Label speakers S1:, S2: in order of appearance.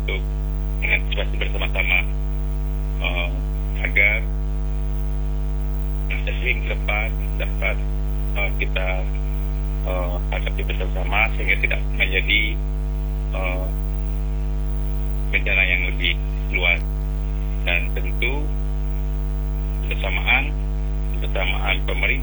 S1: untuk mengantisipasi bersama-sama agar testing ke depan dapat kita hadapi bersama sehingga tidak menjadi bencana yang lebih luas. Dan tentu bersamaan pemerintah